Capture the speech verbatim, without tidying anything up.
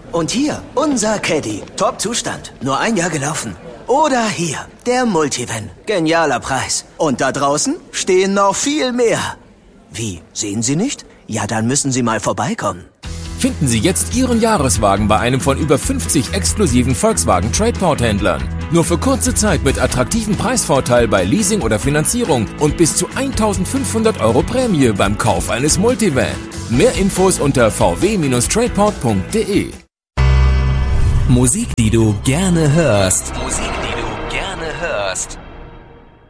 Und hier, unser Caddy. Top-Zustand. Nur ein Jahr gelaufen. Oder hier, der Multivan. Genialer Preis. Und da draußen stehen noch viel mehr. Wie, sehen Sie nicht? Ja, dann müssen Sie mal vorbeikommen. Finden Sie jetzt Ihren Jahreswagen bei einem von über fünfzig exklusiven Volkswagen Trade-Port-Händlern. Nur für kurze Zeit mit attraktivem Preisvorteil bei Leasing oder Finanzierung und bis zu eintausendfünfhundert Euro Prämie beim Kauf eines Multivan. Mehr Infos unter v w Bindestrich tradeport punkt de. Musik, die du gerne hörst. Musik,